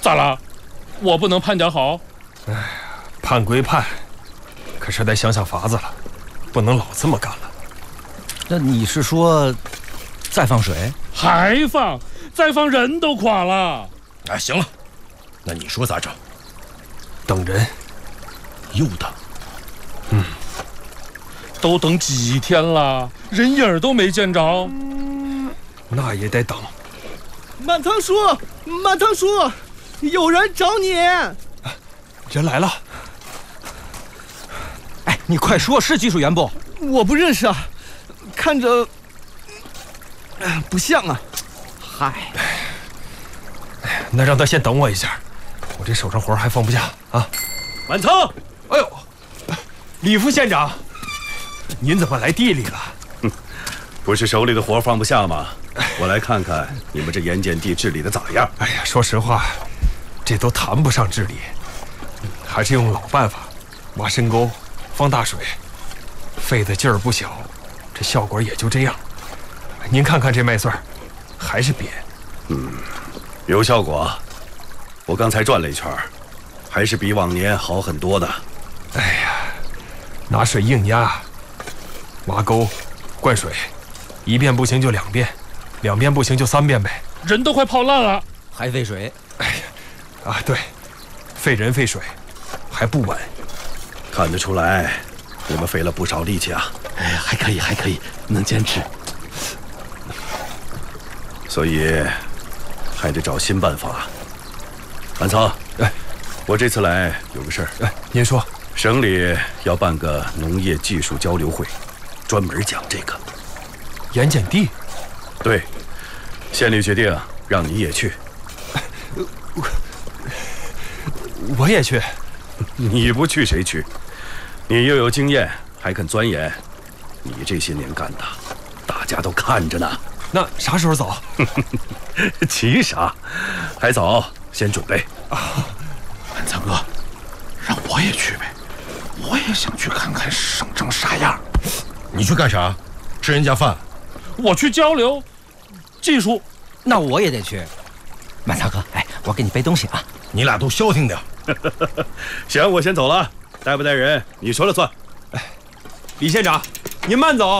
咋了？我不能盼点好？ 哎呀，盼归盼，可是得想想法子了，不能老这么干了。 那你是说再放水？ 还放？再放人都垮了。 哎，行了，那你说咋整？ 等人。 又等？ 都等几天了，人影都没见着。 那也得等。 满仓叔，满仓叔，有人找你。 人来了。 哎，你快说，是技术员不？ 我不认识啊，看着不像啊。嗨， 那让他先等我一下，我这手上活还放不下啊。 满仓， 哎呦，李副县长，您怎么来地里了？ 不是手里的活放不下吗？我来看看你们这盐碱地治理的咋样。 哎呀，说实话，这都谈不上治理，还是用老办法，挖深沟，放大水，费的劲儿不小，这效果也就这样。您看看这麦穗儿，还是瘪。 有效果。我刚才转了一圈，还是比往年好很多的。 哎呀，拿水硬压，挖沟，灌水，一遍不行就两遍，两遍不行就三遍呗。 人都快泡烂了， 还费水。 哎呀，啊对，费人费水，还不稳。 看得出来，你们费了不少力气啊。 哎，还可以，还可以，能坚持。 所以还得找新办法。满仓， 哎， 我这次来有个事儿。 哎，您说。 省里要办个农业技术交流会，专门讲这个盐碱地。 对，县里决定让你也去。 我也去。 你不去谁去？你又有经验，还肯钻研，你这些年干的，大家都看着呢。 那啥时候走？ 急啥？还早，先准备。 满仓哥，让我也去呗，我也想去看看省城啥样。 你去干啥？吃人家饭？ 我去交流技术。 那我也得去。满仓哥，哎，我给你背东西啊。 你俩都消停点。 行，我先走了，带不带人你说了算。 哎，李县长，您慢走。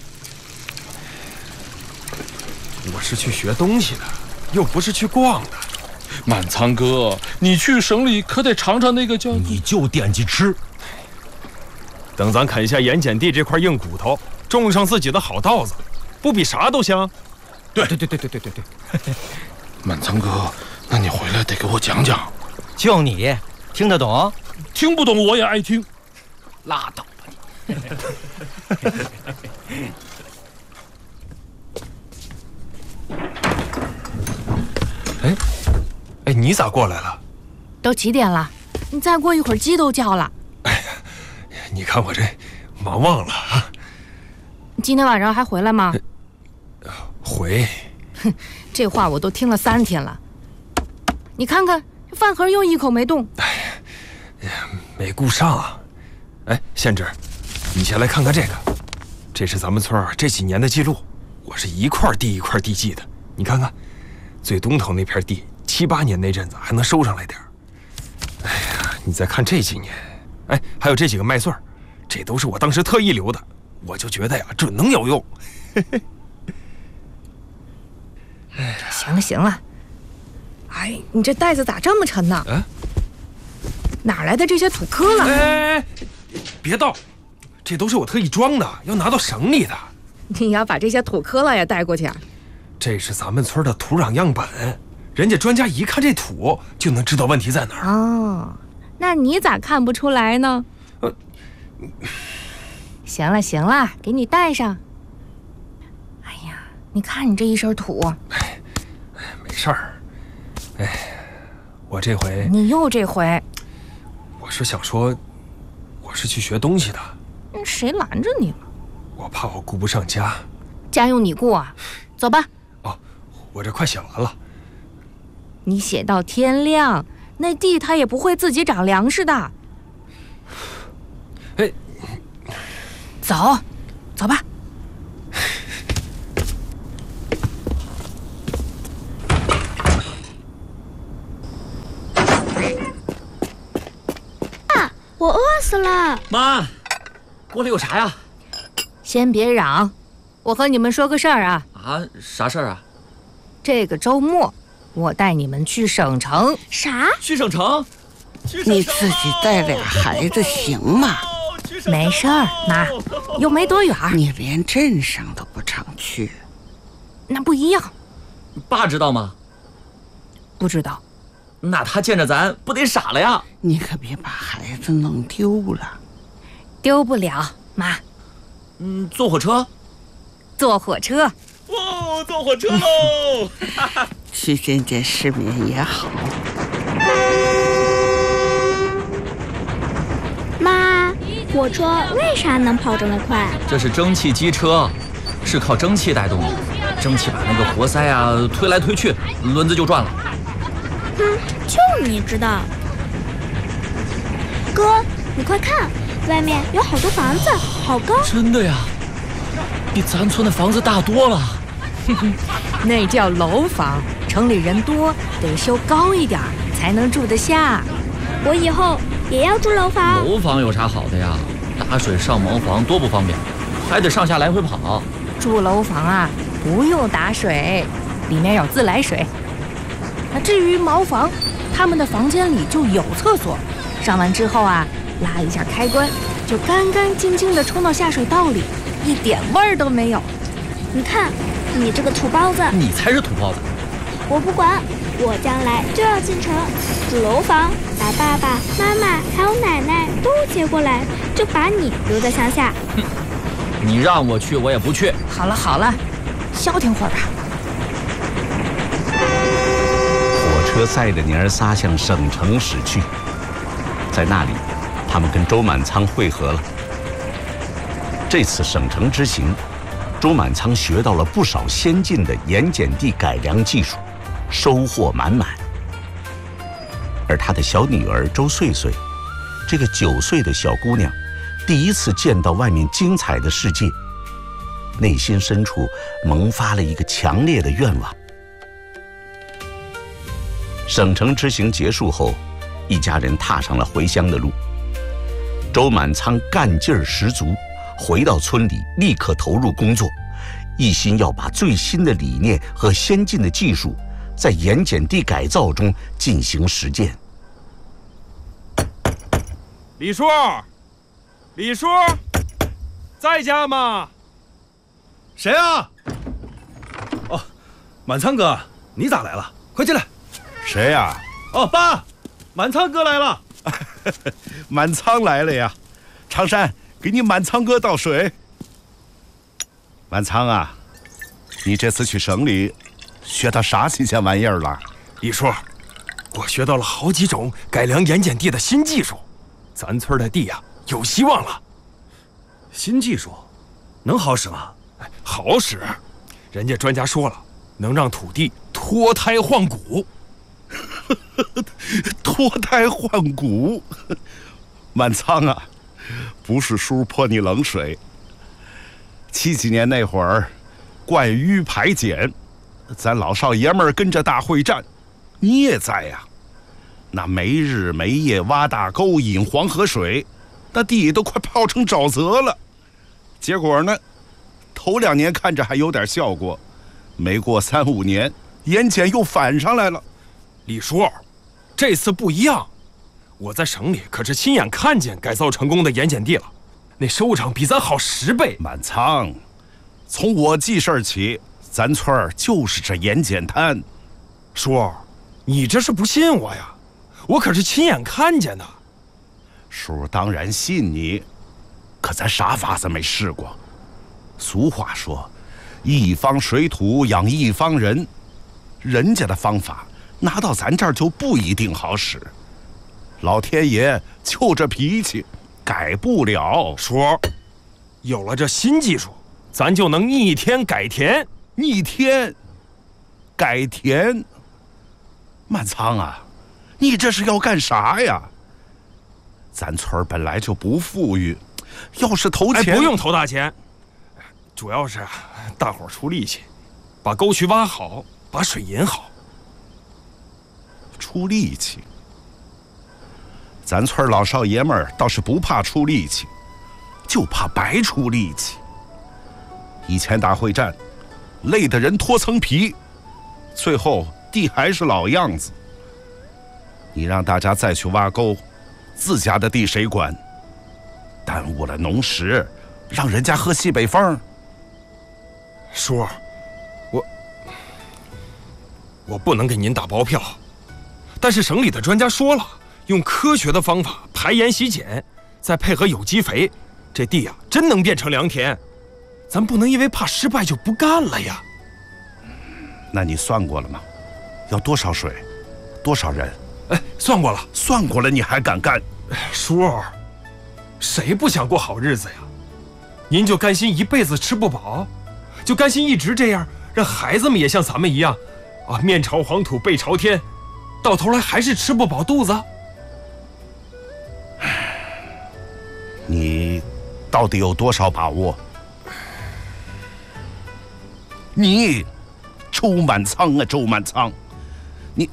我是去学东西的，又不是去逛的。 满仓哥，你去省里可得尝尝那个叫…… 你就惦记吃。 等咱啃下盐碱地这块硬骨头，种上自己的好稻子，不比啥都香？ 对。 满仓哥，那你回来得给我讲讲。 就你听得懂？ 听不懂我也爱听。 拉倒吧你！ 哎，你咋过来了？ 都几点了？你再过一会儿鸡都叫了。 哎呀，你看我这忙忘了啊。 今天晚上还回来吗？ 回。 哼，这话我都听了3天了。你看看，这饭盒又一口没动。 哎呀，没顾上啊。哎，县志，你先来看看这个，这是咱们村这几年的记录，我是一块地一块地记的。你看看，最东头那片地，7、8年那阵子还能收上来点儿。哎呀，你再看这几年，哎，还有这几个麦穗儿，这都是我当时特意留的，我就觉得呀，准能有用。 行了行了，哎，你这袋子咋这么沉呢？ 啊？ 哪来的这些土坷了？ 哎，别倒，这都是我特意装的，要拿到省里的。 你要把这些土坷了也带过去啊？ 这是咱们村的土壤样本，人家专家一看这土就能知道问题在哪儿。 哦，那你咋看不出来呢？行了行了，给你带上。哎呀，你看你这一身土。 没事儿。哎，我这回…… 你又这回？ 我是想说，我是去学东西的。 谁拦着你了？ 我怕我顾不上家。 家用你顾啊？走吧。 哦，我这快写完了。 你写到天亮，那地它也不会自己长粮食的。 哎， 走，走吧。 我饿死了。 妈，锅里有啥呀？ 先别嚷，我和你们说个事儿啊。 啊，啥事儿啊？ 这个周末，我带你们去省城。 啥？ 去省城？ 你自己带俩孩子行吗？ 没事儿，妈，又没多远。 你连镇上都不常去， 那不一样。 爸知道吗？ 不知道。 那他见着咱不得傻了呀？ 你可别把孩子弄丢了。 丢不了，妈。 坐火车？ 坐火车。 哇，坐火车喽！ 去见见世面也好。 妈，火车为啥能跑这么快？ 这是蒸汽机车，是靠蒸汽带动的。蒸汽把那个活塞啊推来推去，轮子就转了。 就你知道。哥，你快看，外面有好多房子，好高。 真的呀，比咱村的房子大多了。 那叫楼房，城里人多，得修高一点才能住得下。 我以后也要住楼房。 楼房有啥好的呀？打水上茅房多不方便，还得上下来回跑。 住楼房啊，不用打水，里面有自来水。那至于茅房，他们的房间里就有厕所，上完之后啊，拉一下开关，就干干净净地冲到下水道里，一点味儿都没有。 你看，你这个土包子！ 你才是土包子！ 我不管，我将来就要进城，住楼房，把爸爸妈妈还有奶奶都接过来，就把你留在乡下。 你让我去，我也不去。 好了好了，消停会儿吧。 火车载着娘儿仨向省城驶去，在那里，他们跟周满仓会合了。这次省城之行，周满仓学到了不少先进的盐碱地改良技术，收获满满。而他的小女儿周穗穗，这个9岁的小姑娘，第一次见到外面精彩的世界，内心深处萌发了一个强烈的愿望。省城之行结束后，一家人踏上了回乡的路。周满仓干劲儿十足，回到村里立刻投入工作，一心要把最新的理念和先进的技术在盐碱地改造中进行实践。 李叔，李叔，在家吗？ 谁啊？哦，满仓哥，你咋来了？快进来。 谁呀？ 哦，爸，满仓哥来了。 满仓来了呀！常山，给你满仓哥倒水。满仓啊，你这次去省里学到啥新鲜玩意儿了？ 李叔，我学到了好几种改良盐碱地的新技术，咱村的地呀有希望了。 新技术能好使吗？ 好使，人家专家说了，能让土地脱胎换骨。 脱胎换骨，满仓啊，不是叔泼你冷水。70几年那会儿，灌淤排碱，咱老少爷们儿跟着大会战，你也在呀。那没日没夜挖大沟引黄河水，那地都快泡成沼泽了。结果呢，头2年看着还有点效果，没过3、5年，盐碱又反上来了。 李叔，这次不一样，我在省里可是亲眼看见改造成功的盐碱地了，那收成比咱好10倍。 满仓，从我记事儿起，咱村儿就是这盐碱滩。 叔，你这是不信我呀？我可是亲眼看见的。 叔当然信你，可咱啥法子没试过。俗话说，一方水土养一方人，人家的方法拿到咱这儿就不一定好使。老天爷就这脾气，改不了。 叔，有了这新技术，咱就能逆天改田。 逆天改田？满仓啊，你这是要干啥呀？咱村儿本来就不富裕，要是投钱， 不用投大钱，主要是大伙儿出力气，把沟渠挖好，把水引好。 出力气？ 咱村老少爷们儿倒是不怕出力气，就怕白出力气。以前打会战，累得人脱层皮，最后地还是老样子。你让大家再去挖沟，自家的地谁管？耽误了农时，让人家喝西北风。 叔，我不能给您打包票，但是省里的专家说了，用科学的方法排盐洗碱，再配合有机肥，这地啊真能变成良田。咱不能因为怕失败就不干了呀。 那你算过了吗？要多少水，多少人？ 哎，算过了， 算过了，你还敢干？ 叔，谁不想过好日子呀？您就甘心一辈子吃不饱，就甘心一直这样，让孩子们也像咱们一样，啊，面朝黄土背朝天，到头来还是吃不饱肚子？ 你到底有多少把握？你，周满仓啊，周满仓，你，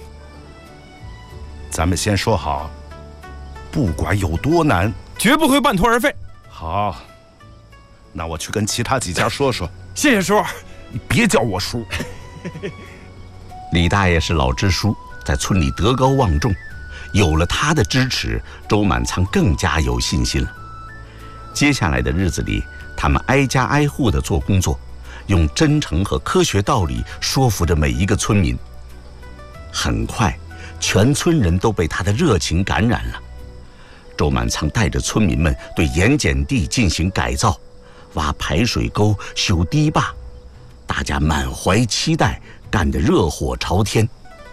咱们先说好，不管有多难， 绝不会半途而废。 好，那我去跟其他几家说说。 谢谢叔， 你别叫我叔。 李大爷是老支书，在村里德高望重，有了他的支持，周满仓更加有信心了。接下来的日子里，他们挨家挨户地做工作，用真诚和科学道理说服着每一个村民。很快，全村人都被他的热情感染了。周满仓带着村民们对盐碱地进行改造，挖排水沟、修堤坝，大家满怀期待，干得热火朝天。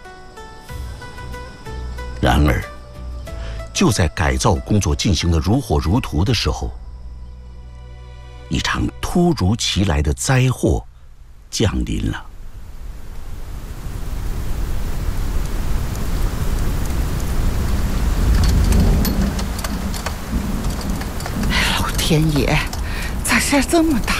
然而，就在改造工作进行得如火如荼的时候，一场突如其来的灾祸降临了。 老天爷，咋事儿这么大？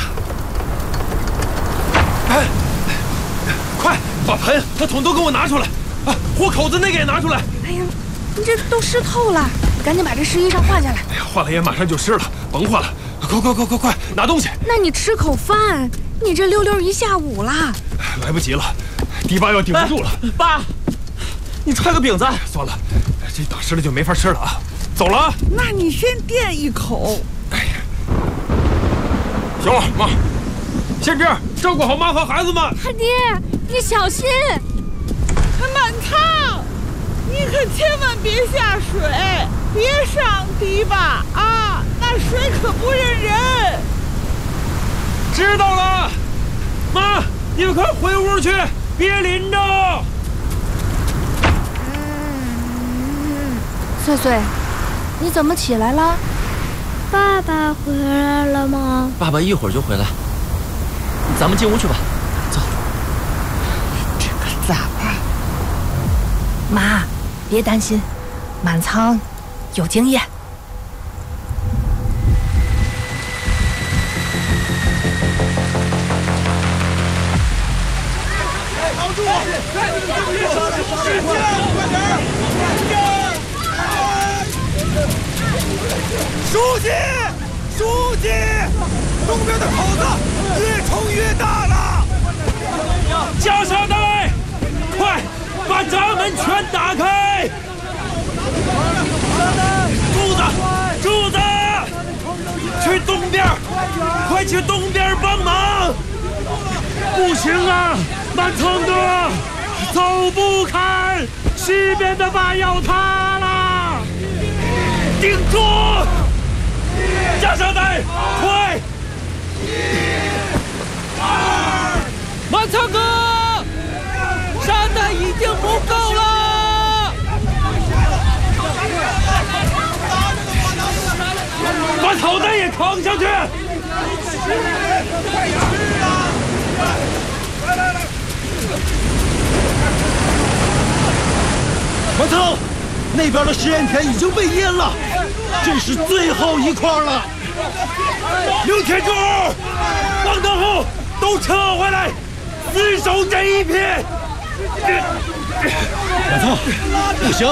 哎，快把盆和桶都给我拿出来！啊，活口子那个也拿出来！ 哎呀，你这都湿透了，赶紧把这湿衣裳换下来。 哎呀，换了也马上就湿了，甭换了！快，拿东西！ 那你吃口饭，你这溜溜一下午了。 来不及了，堤坝要顶不住了。 爸，你揣个饼子。 算了，这打湿了就没法吃了啊！走了啊！ 那你先垫一口。 哎呀，行了，妈，先这样，照顾好妈和孩子们。 二爹，你小心！ 满仓，你可千万别下水，别上堤坝啊！那水可不认人。 知道了，妈，你们快回屋去，别淋着。 穗穗，你怎么起来了？ 爸爸回来了吗？ 爸爸一会儿就回来，咱们进屋去吧。走。 这可咋办？ 妈，别担心，满仓有经验。 书记，东边的口子越冲越大了！ 加沙队，快把闸门全打开！柱子，去东边，快去东边帮忙！不行啊，满仓哥，走不开，西边的坝要塌了！顶住！加沙队，快！ 满仓哥，沙袋已经不够了， 把草袋也扛上去！ 快吃啊！来！ 满仓，那边的实验田已经被淹了，这是最后一块了。 刘铁柱、王德虎都撤回来，死守这一片。 满仓，不行，